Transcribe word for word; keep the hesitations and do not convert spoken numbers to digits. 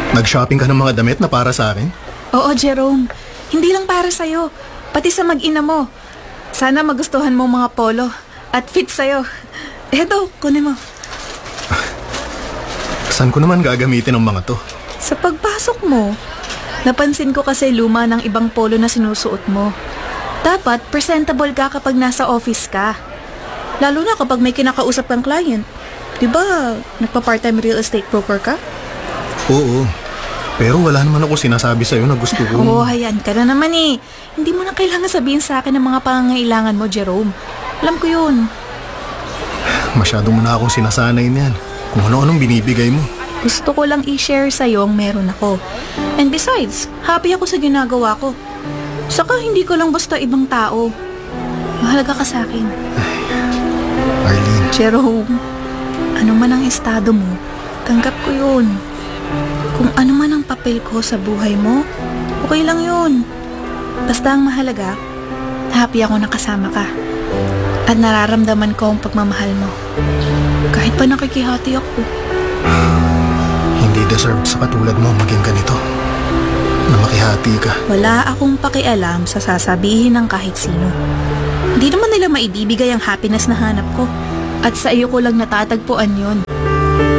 Nag-shopping ka ng mga damit na para sa akin? Oo, Jerome. Hindi lang para sa'yo. Pati sa mag-ina mo. Sana magustuhan mo mga polo. At fit sa'yo. Eto, kunin mo. Saan ko naman gagamitin ang mga to? Sa pagpasok mo, napansin ko kasi luma ng ibang polo na sinusuot mo. Dapat presentable ka kapag nasa office ka. Lalo na kapag may kinakausap kang client. Diba, nagpa-part-time real estate broker ka? Oo. Pero wala naman ako sinasabi sa'yo na gusto ko. Oo, hayan ka na naman eh. Hindi mo na kailangan sabihin sa akin ang mga pangangailangan mo, Jerome. Alam ko yun. Masyado mo na akong sinasanay niyan. Kung ano-anong binibigay mo. Gusto ko lang i-share sa'yo ang meron ako. And besides, happy ako sa ginagawa ko. Saka hindi ko lang basta ibang tao. Mahalaga ka sa akin. Ay, Arlene. Jerome, ano man ang estado mo, tanggap ko yun. Kung ano man ang papel ko sa buhay mo, okay lang yun. Basta ang mahalaga, happy ako nakasama ka. At nararamdaman ko ang pagmamahal mo. Kahit pa nakikihati ako. Hindi deserved sa katulad mo maging ganito. Na makihati ka. Wala akong pakialam sa sasabihin ng kahit sino. Hindi naman nila maibibigay ang happiness na hanap ko. At sa iyo ko lang natatagpuan yun.